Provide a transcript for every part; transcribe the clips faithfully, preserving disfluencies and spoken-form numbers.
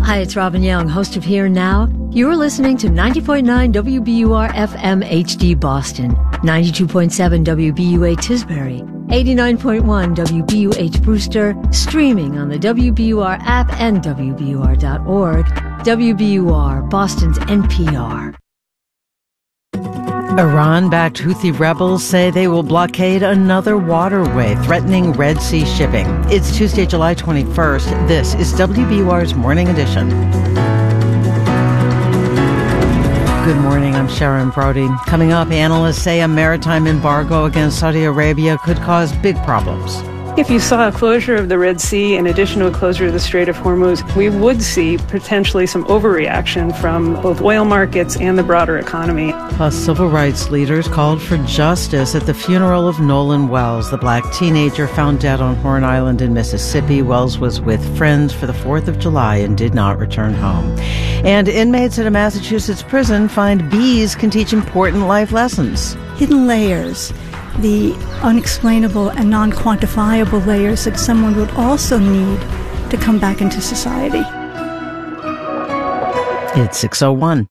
Hi, it's Robin Young, host of Here Now. You're listening to ninety point nine W B U R F M H D Boston, ninety-two point seven W B U A Tisbury, eighty-nine point one W B U H Brewster, streaming on the W B U R app and W B U R dot org. W B U R, Boston's N P R. Iran-backed Houthi rebels say they will blockade another waterway, threatening Red Sea shipping. It's Tuesday, July twenty-first. This is W B U R's Morning Edition. Good morning, I'm Sharon Brody. Coming up, analysts say a maritime embargo against Saudi Arabia could cause big problems. If you saw a closure of the Red Sea in addition to a closure of the Strait of Hormuz, we would see potentially some overreaction from both oil markets and the broader economy. Plus, civil rights leaders called for justice at the funeral of Nolan Wells, the black teenager found dead on Horn Island in Mississippi. Wells was with friends for the fourth of July and did not return home. And inmates at a Massachusetts prison find bees can teach important life lessons. Hidden layers. The unexplainable and non-quantifiable layers that someone would also need to come back into society. It's six oh one.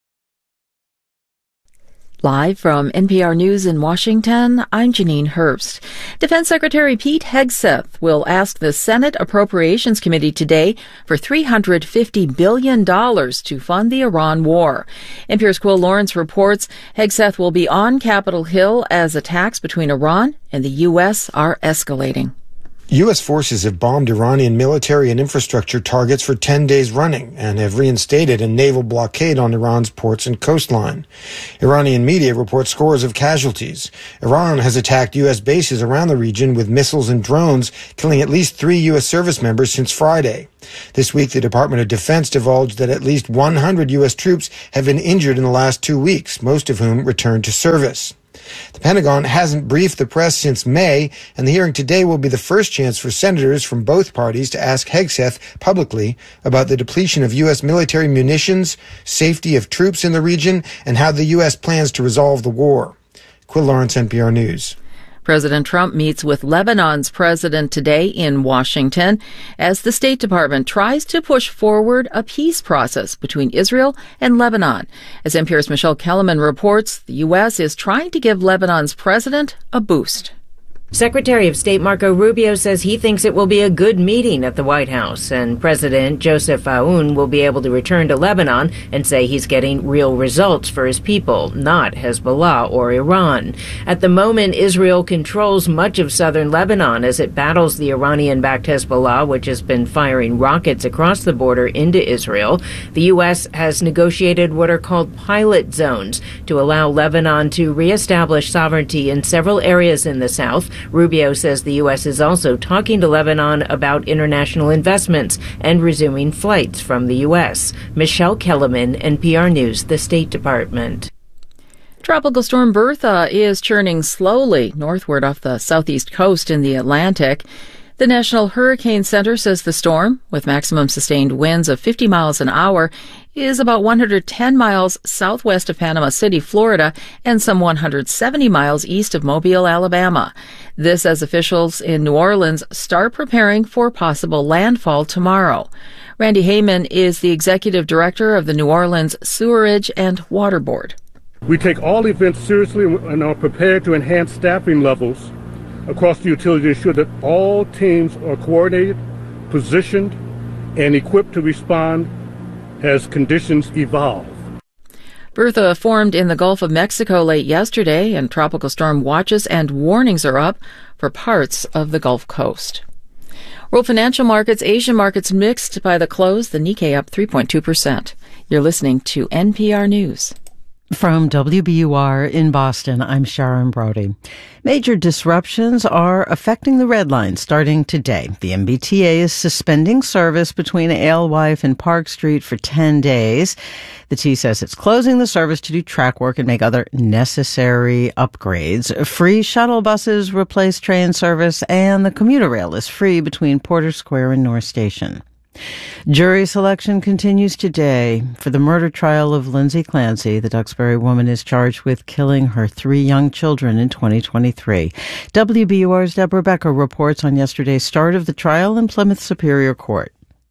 Live from N P R News in Washington, I'm Janine Herbst. Defense Secretary Pete Hegseth will ask the Senate Appropriations Committee today for three hundred fifty billion dollars to fund the Iran war. N P R's Quill Lawrence reports Hegseth will be on Capitol Hill as attacks between Iran and the U S are escalating. U S forces have bombed Iranian military and infrastructure targets for ten days running and have reinstated a naval blockade on Iran's ports and coastline. Iranian media report scores of casualties. Iran has attacked U S bases around the region with missiles and drones, killing at least three U S service members since Friday. This week, the Department of Defense divulged that at least one hundred U S troops have been injured in the last two weeks, most of whom returned to service. The Pentagon hasn't briefed the press since May, and the hearing today will be the first chance for senators from both parties to ask Hegseth publicly about the depletion of U S military munitions, safety of troops in the region, and how the U S plans to resolve the war. Quill Lawrence, N P R News. President Trump meets with Lebanon's president today in Washington as the State Department tries to push forward a peace process between Israel and Lebanon. As N P R's Michelle Kellerman reports, the U S is trying to give Lebanon's president a boost. Secretary of State Marco Rubio says he thinks it will be a good meeting at the White House, and President Joseph Aoun will be able to return to Lebanon and say he's getting real results for his people, not Hezbollah or Iran. At the moment, Israel controls much of southern Lebanon as it battles the Iranian-backed Hezbollah, which has been firing rockets across the border into Israel. The U S has negotiated what are called pilot zones to allow Lebanon to reestablish sovereignty in several areas in the south. Rubio says the U S is also talking to Lebanon about international investments and resuming flights from the U S. Michelle Kellerman, N P R News, the State Department. Tropical storm Bertha is churning slowly northward off the southeast coast in the Atlantic. The National Hurricane Center says the storm, with maximum sustained winds of fifty miles an hour, is about one hundred ten miles southwest of Panama City, Florida, and some one hundred seventy miles east of Mobile, Alabama. This as officials in New Orleans start preparing for possible landfall tomorrow. Randy Heyman is the executive director of the New Orleans Sewerage and Water Board. We take all events seriously and are prepared to enhance staffing levels across the utility to ensure that all teams are coordinated, positioned, and equipped to respond as conditions evolve. Bertha formed in the Gulf of Mexico late yesterday, and tropical storm watches and warnings are up for parts of the Gulf Coast. World financial markets, Asian markets mixed by the close, the Nikkei up three point two percent. You're listening to N P R News. From W B U R in Boston, I'm Sharon Brody. Major disruptions are affecting the Red Line starting today. The M B T A is suspending service between Alewife and Park Street for ten days. The T says it's closing the service to do track work and make other necessary upgrades. Free shuttle buses replace train service, and the commuter rail is free between Porter Square and North Station. Jury selection continues today for the murder trial of Lindsay Clancy. The Duxbury woman is charged with killing her three young children in twenty twenty-three. W B U R's Deborah Becker reports on yesterday's start of the trial in Plymouth Superior Court.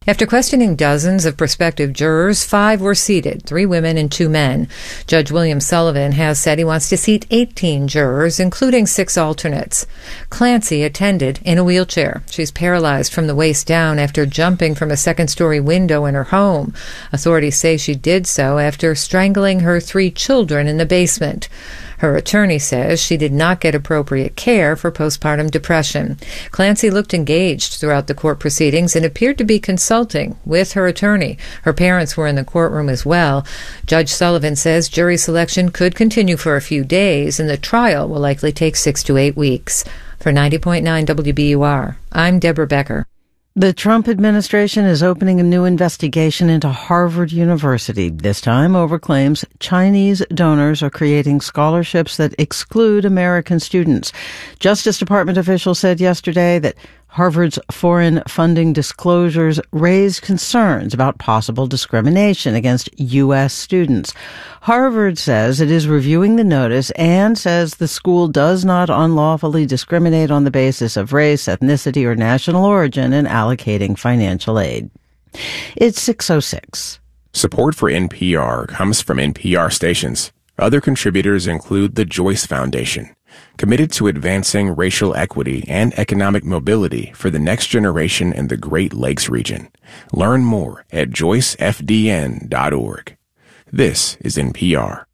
After questioning dozens of prospective jurors, five were seated, three women and two men. Judge William Sullivan has said he wants to seat eighteen jurors, including six alternates. Clancy attended in a wheelchair. She's paralyzed from the waist down after jumping from a second-story window in her home. Authorities say she did so after strangling her three children in the basement. Her attorney says she did not get appropriate care for postpartum depression. Clancy looked engaged throughout the court proceedings and appeared to be consulting with her attorney. Her parents were in the courtroom as well. Judge Sullivan says jury selection could continue for a few days, and the trial will likely take six to eight weeks. For ninety point nine W B U R, I'm Deborah Becker. The Trump administration is opening a new investigation into Harvard University, this time over claims Chinese donors are creating scholarships that exclude American students. Justice Department officials said yesterday that Harvard's foreign funding disclosures raised concerns about possible discrimination against U S students. Harvard says it is reviewing the notice and says the school does not unlawfully discriminate on the basis of race, ethnicity, or national origin in allocating financial aid. It's six oh six. Support for N P R comes from N P R stations. Other contributors include the Joyce Foundation, committed to advancing racial equity and economic mobility for the next generation in the Great Lakes region. Learn more at joyce f d n dot org. This is N P R.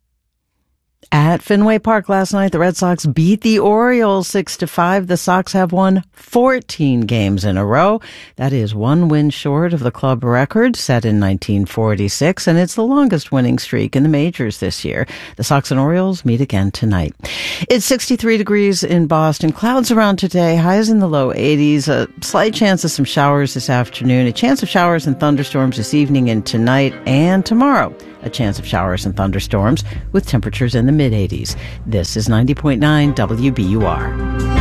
At Fenway Park last night, the Red Sox beat the Orioles six to five. The Sox have won fourteen games in a row. That is one win short of the club record set in nineteen forty-six, and it's the longest winning streak in the majors this year. The Sox and Orioles meet again tonight. It's sixty-three degrees in Boston. Clouds around today, highs in the low eighties. A slight chance of some showers this afternoon. A chance of showers and thunderstorms this evening and tonight and tomorrow. A chance of showers and thunderstorms with temperatures in the mid-eighties. This is ninety point nine W B U R.